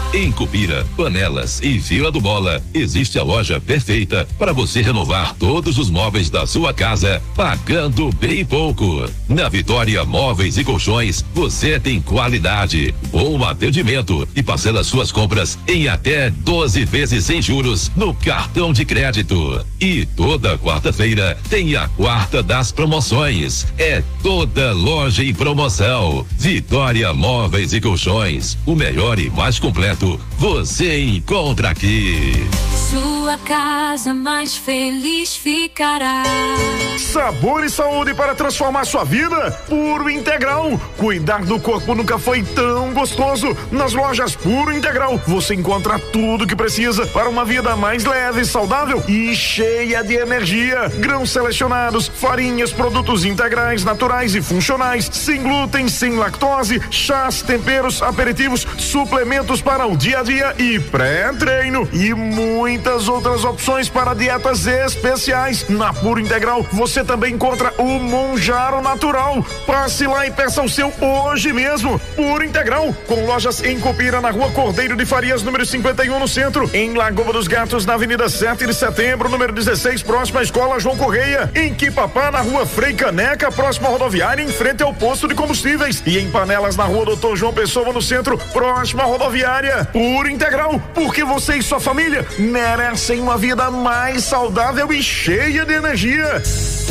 Em Cupira, Panelas e Vila do Bola, existe a loja perfeita para você renovar todos os móveis da sua casa, pagando bem pouco. Na Vitória Móveis e Colchões, você tem qualidade, bom atendimento e parcela suas compras em até 12 vezes sem juros no cartão de crédito. E toda quarta-feira tem a quarta das promoções. É toda loja em promoção. Vitória Móveis e Colchões, o melhor e mais completo você encontra aqui. Sua casa mais feliz ficará. Sabor e saúde para transformar sua vida. Puro Integral. Cuidar do corpo nunca foi tão gostoso. Nas lojas Puro Integral você encontra tudo que precisa para uma vida mais leve, saudável e cheia de energia. Grãos selecionados, farinhas, produtos integrais, naturais e funcionais, sem glúten, sem lactose, chás, temperos, aperitivos, suplementos para o dia a dia e pré-treino e muitas outras opções para dietas especiais. Na Puro Integral você também encontra o Monjaro Natural. Passe lá e peça o seu hoje mesmo. Puro Integral, com lojas em Cupira, na Rua Cordeiro de Farias, número 51, no centro. Em Lagoa dos Gatos, na Avenida 7 de Setembro, número 16, próxima à Escola João Correia. Em Quipapá, na Rua Frei Caneca, próxima à rodoviária, em frente ao posto de combustíveis. E em Panelas, na Rua Doutor João Pessoa, no centro, próxima à rodoviária. Puro Integral, porque você e sua família merecem uma vida mais saudável e cheia de energia.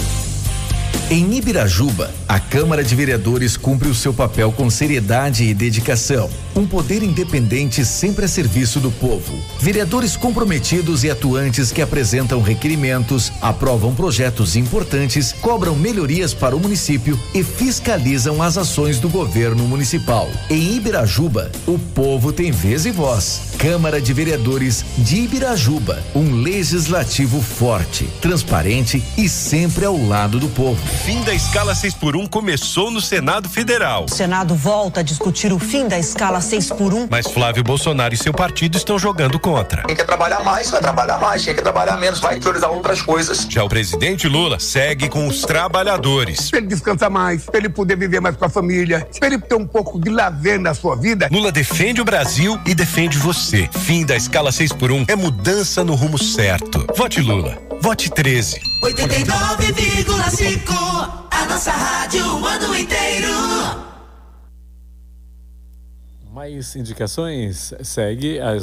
Em Ibirajuba, a Câmara de Vereadores cumpre o seu papel com seriedade e dedicação. Um poder independente sempre a serviço do povo. Vereadores comprometidos e atuantes que apresentam requerimentos, aprovam projetos importantes, cobram melhorias para o município e fiscalizam as ações do governo municipal. Em Ibirajuba, o povo tem vez e voz. Câmara de Vereadores de Ibirajuba, um legislativo forte, transparente e sempre ao lado do povo. Fim da escala 6x1 começou no Senado Federal. O Senado volta a discutir o fim da escala 6x1. Mas Flávio Bolsonaro e seu partido estão jogando contra. Quem quer trabalhar mais, vai trabalhar mais. Quem quer trabalhar menos, vai priorizar outras coisas. Já o presidente Lula segue com os trabalhadores. Pra ele descansar mais, pra ele poder viver mais com a família, pra ele ter um pouco de lazer na sua vida. Lula defende o Brasil e defende você. Fim da escala 6x1 é mudança no rumo certo. Vote Lula. Vote 13. 89,5. A nossa rádio o ano inteiro. Mais indicações? Segue às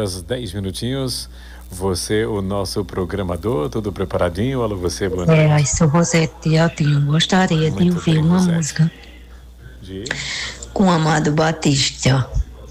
9h10. Você, o nosso programador, tudo preparadinho? Alô, você, boa noite. Aí, seu Rosete, eu gostaria de ouvir uma música com Amado Batista.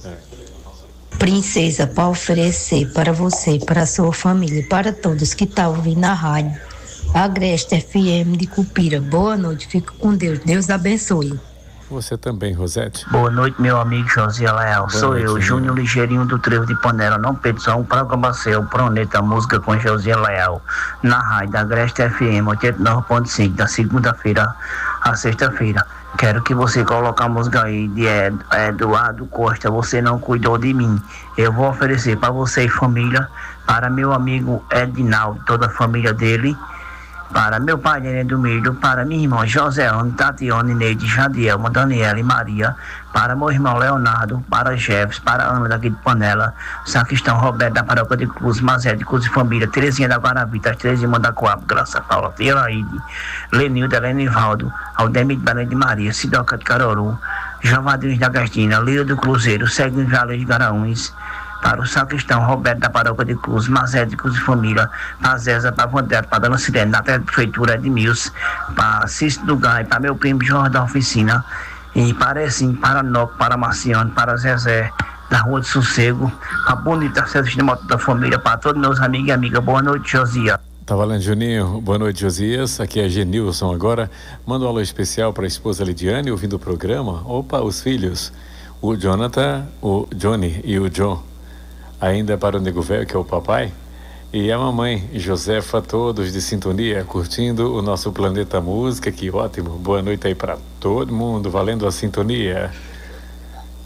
Princesa, para oferecer para você, para a sua família, para todos que estão ouvindo na rádio Agreste FM de Cupira. Boa noite, fica com Deus. Deus abençoe. Você também, Rosete. Boa noite, meu amigo José Leal. Sou eu, Júnior Ligeirinho do Trevo de Panela. Não perca só um programa seu, Planeta Música com José Leal, na rádio Agreste FM 89.5, da segunda-feira à sexta-feira. Quero que você coloque a música aí de Eduardo Costa, Você Não Cuidou de Mim. Eu vou oferecer para você e família, para meu amigo Edinaldo, toda a família dele, para meu pai Nenê do Milho, para minha irmã Joséane, Tatiane, Neide, Jadielma, Daniela e Maria, para meu irmão Leonardo, para Jefferson, para Ana daqui de Panela, Sacristão Roberto da Paróquia de Cruz, Mazé de Cruz e Família, Terezinha da Guaravita, as três irmãs da Coab, Graça Paula, Tiraíde, Lenilda, Lenivaldo, Aldemir de Belém de Maria, Sidoca de Caroru, Javadinhos da Gastina, Lira do Cruzeiro, Segue em Vale de Garaúns, para o Sacristão Roberto da Paróquia de Cruz, Mazé de Cruz e Família, para Zéza, para Vandero, para Dona Sirene, na Prefeitura Edmilson, para Cícero do Gai, para meu primo Jorge da Oficina, e para Essim, para Noco, para Marciano, para Zezé, na Rua de Sossego, a bonita César de Moto da Família, para todos meus amigos e amigas. Boa noite, Josias. Tá valendo, Juninho. Boa noite, Josias. Aqui é Genilson agora. Manda um alô especial para a esposa Lidiane, ouvindo o programa. Opa, os filhos, o Jonathan, o Johnny e o John. Ainda para o Nego Velho, que é o papai, e a mamãe Josefa, todos de sintonia, curtindo o nosso Planeta Música. Que ótimo, boa noite aí para todo mundo, valendo a sintonia.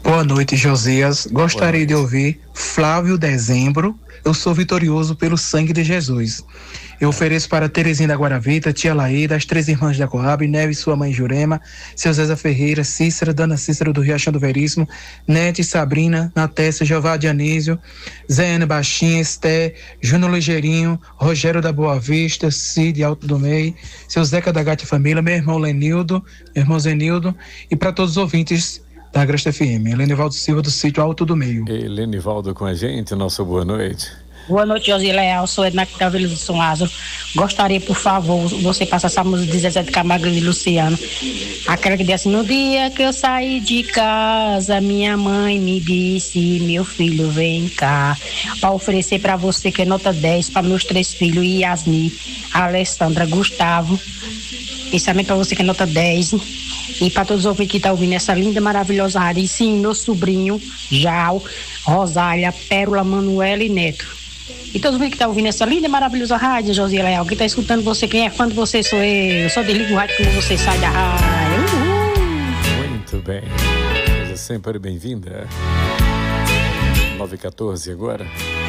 Boa noite, Josias. Gostaria de ouvir Flávio Dezembro. Eu sou vitorioso pelo sangue de Jesus. Eu ofereço para Terezinha da Guaravita, tia Laída, as 3 irmãs da Coab, Neves, sua mãe Jurema, seu Zéza Ferreira, Cícera, Dona Cícera do Riachão do Veríssimo, Nete, Sabrina, Natécia, Jeová Dionísio, Zé Ana Baixinha, Esté, Júnior Ligeirinho, Rogério da Boa Vista, Cid Alto do Mei, seu Zeca da Gata Família, meu irmão Zenildo, e para todos os ouvintes da Agreste FM. Helenivaldo Silva do sítio Alto do Meio. Helenivaldo com a gente, nossa boa noite. Boa noite, Josi Leal, sou Edna Cavilho do São Lázaro. Gostaria, por favor, você passar essa música de Zezé de Camargo e Luciano. Aquela que diz assim: no dia que eu saí de casa, minha mãe me disse, meu filho, vem cá, para oferecer para você que é nota 10, para meus 3 filhos, Yasmin, Alessandra, Gustavo. Isso também para você que é nota 10. E para todos os ouvintes que estão ouvindo essa linda, maravilhosa rádio. E sim, meu sobrinho, Jal, Rosália, Pérola, Manuela e Neto. E todos os ouvintes que estão ouvindo essa linda e maravilhosa rádio, Josi Leal, quem está escutando você, quem é fã de você sou eu. Só desliga o rádio quando você sai da rádio. Muito bem. Seja sempre bem-vinda. 9h14 agora.